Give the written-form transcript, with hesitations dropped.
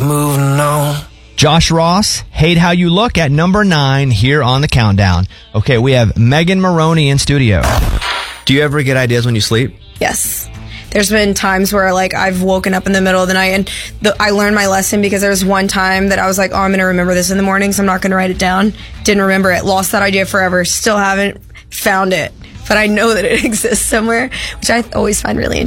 moving on. Josh Ross, Hate How You Look at number 9 here on the countdown. Okay, we have Megan Maroney in studio. Do you ever get ideas when you sleep? Yes. There's been times where, like, I've woken up in the middle of the night and I learned my lesson because there was one time that I was like, oh, I'm going to remember this in the morning, so I'm not going to write it down. Didn't remember it. Lost that idea forever. Still haven't found it. But I know that it exists somewhere, which I always find really interesting.